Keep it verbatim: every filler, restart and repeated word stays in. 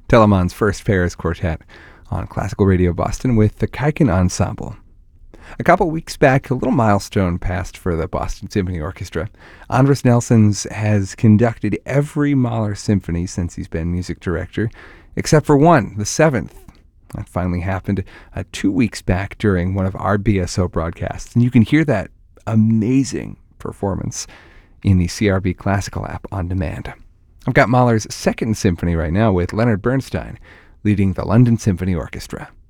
Telemann's First Paris Quartet on Classical Radio Boston with the Kaiken Ensemble. A couple weeks back, a little milestone passed for the Boston Symphony Orchestra. Andris Nelsons has conducted every Mahler symphony since he's been music director, except for one, the seventh. That finally happened uh, two weeks back during one of our B S O broadcasts, and you can hear that amazing performance in the C R B Classical app on demand. I've got Mahler's second symphony right now with Leonard Bernstein leading the London Symphony Orchestra.